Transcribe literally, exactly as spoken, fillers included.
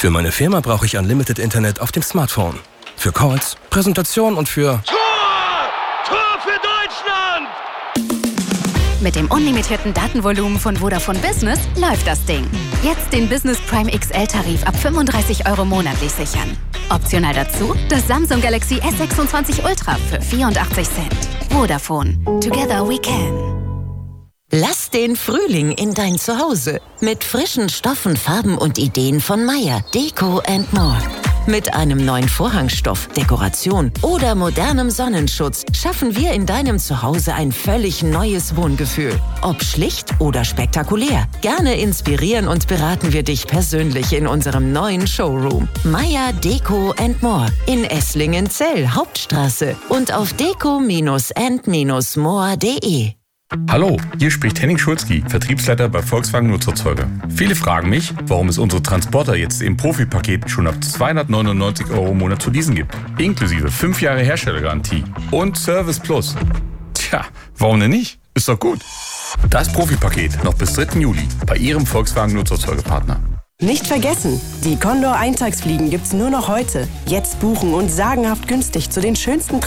Für meine Firma brauche ich Unlimited Internet auf dem Smartphone. Für Calls, Präsentation und für... Tor! Tor für Deutschland! Mit dem unlimitierten Datenvolumen von Vodafone Business läuft das Ding. Jetzt den Business Prime X L-Tarif ab fünfunddreißig Euro monatlich sichern. Optional dazu das Samsung Galaxy S sechsundzwanzig Ultra für vierundachtzig Cent. Vodafone. Together we can. Lass den Frühling in dein Zuhause mit frischen Stoffen, Farben und Ideen von Meier, Deko and More. Mit einem neuen Vorhangstoff, Dekoration oder modernem Sonnenschutz schaffen wir in deinem Zuhause ein völlig neues Wohngefühl. Ob schlicht oder spektakulär, gerne inspirieren und beraten wir dich persönlich in unserem neuen Showroom. Meier Deko and More in Esslingen-Zell, Hauptstraße und auf deko and more punkt de. Hallo, hier spricht Henning Schulzki, Vertriebsleiter bei Volkswagen Nutzerzeuger. Viele fragen mich, warum es unsere Transporter jetzt im Profipaket schon ab zweihundertneunundneunzig Euro im Monat zu leasen gibt. Inklusive fünf Jahre Herstellergarantie und Service Plus. Tja, warum denn nicht? Ist doch gut. Das Profipaket noch bis dritten Juli bei Ihrem Volkswagen Nutzerzeugerpartner. Nicht vergessen, die Condor Eintagsfliegen gibt's nur noch heute. Jetzt buchen und sagenhaft günstig zu den schönsten